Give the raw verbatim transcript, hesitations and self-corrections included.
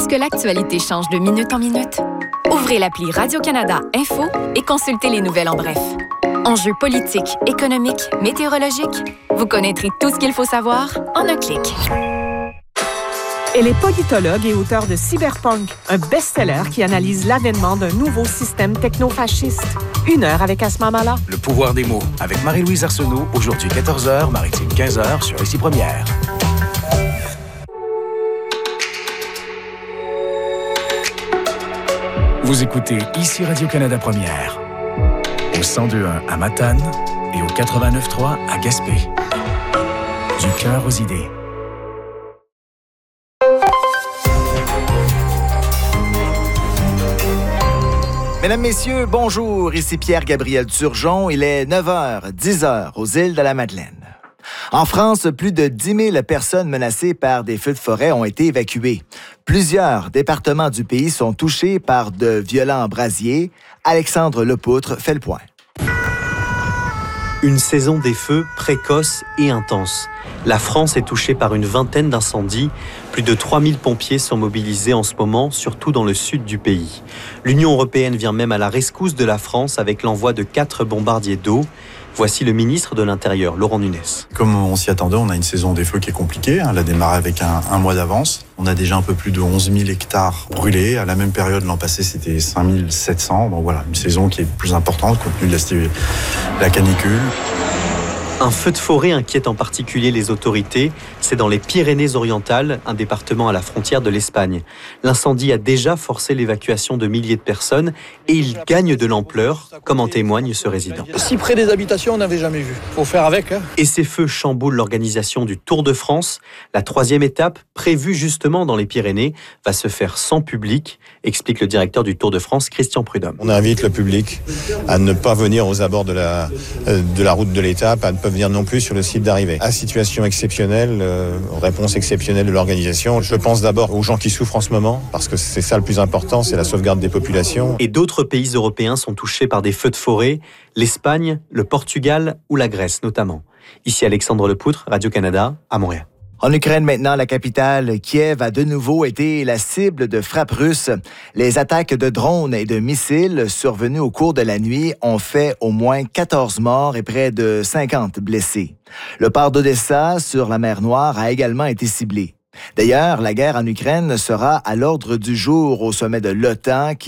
que l'actualité change de minute en minute? Ouvrez l'appli Radio-Canada Info et consultez les nouvelles en bref. Enjeux politiques, économiques, météorologiques, vous connaîtrez tout ce qu'il faut savoir en un clic. Elle est politologue et auteure de Cyberpunk, un best-seller qui analyse l'avènement d'un nouveau système technofasciste. Une heure avec Asma Mala. Le pouvoir des mots, avec Marie-Louise Arsenault, aujourd'hui quatorze heures, Maritime quinze heures, sur Ici Première. Vous écoutez Ici Radio-Canada Première, au cent deux virgule un à Matane et au quatre-vingt-neuf virgule trois à Gaspé. Du cœur aux idées. Mesdames, Messieurs, bonjour. Ici Pierre-Gabriel Turgeon. Il est neuf heures, dix heures aux îles de la Madeleine. En France, plus de dix mille personnes menacées par des feux de forêt ont été évacuées. Plusieurs départements du pays sont touchés par de violents brasiers. Alexandre Lepoutre fait le point. Une saison des feux précoce et intense. La France est touchée par une vingtaine d'incendies. Plus de trois mille pompiers sont mobilisés en ce moment, surtout dans le sud du pays. L'Union européenne vient même à la rescousse de la France avec l'envoi de quatre bombardiers d'eau. Voici le ministre de l'Intérieur, Laurent Nunez. Comme on s'y attendait, on a une saison des feux qui est compliquée. Elle a démarré avec un, un mois d'avance. On a déjà un peu plus de onze mille hectares brûlés. À la même période, l'an passé, c'était cinq mille sept cents. Donc voilà, une saison qui est plus importante compte tenu de la, la canicule. Un feu de forêt inquiète en particulier les autorités. C'est dans les Pyrénées-Orientales, un département à la frontière de l'Espagne. L'incendie a déjà forcé l'évacuation de milliers de personnes et il gagne de l'ampleur, comme en témoigne ce résident. Si près des habitations, on n'avait jamais vu. Faut faire avec. Hein. Et ces feux chamboulent l'organisation du Tour de France. La troisième étape, prévue justement dans les Pyrénées, va se faire sans public, explique le directeur du Tour de France, Christian Prudhomme. On invite le public à ne pas venir aux abords de la, de la route de l'étape, à ne pas venir non plus sur le site d'arrivée. À situation exceptionnelle, euh, réponse exceptionnelle de l'organisation. Je pense d'abord aux gens qui souffrent en ce moment, parce que c'est ça le plus important, c'est la sauvegarde des populations. Et d'autres pays européens sont touchés par des feux de forêt, l'Espagne, le Portugal ou la Grèce notamment. Ici Alexandre Lepoutre, Radio-Canada, à Montréal. En Ukraine maintenant, la capitale, Kiev, a de nouveau été la cible de frappes russes. Les attaques de drones et de missiles survenues au cours de la nuit ont fait au moins quatorze morts et près de cinquante blessés. Le port d'Odessa, sur la mer Noire, a également été ciblé. D'ailleurs, la guerre en Ukraine sera à l'ordre du jour au sommet de l'OTAN qui